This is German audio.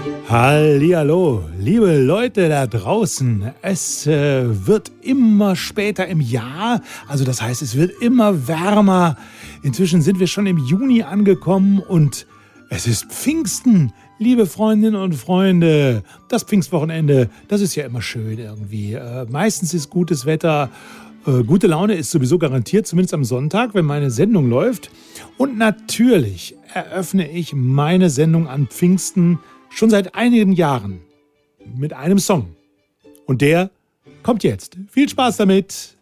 Hallihallo, liebe Leute da draußen. Es wird immer später im Jahr, also das heißt, es wird immer wärmer. Inzwischen sind wir schon im Juni angekommen und es ist Pfingsten, liebe Freundinnen und Freunde. Das Pfingstwochenende, das ist ja immer schön irgendwie. Meistens ist gutes Wetter. Gute Laune ist sowieso garantiert, zumindest am Sonntag, wenn meine Sendung läuft. Und natürlich eröffne ich meine Sendung an Pfingsten schon seit einigen Jahren mit einem Song. Und der kommt jetzt. Viel Spaß damit!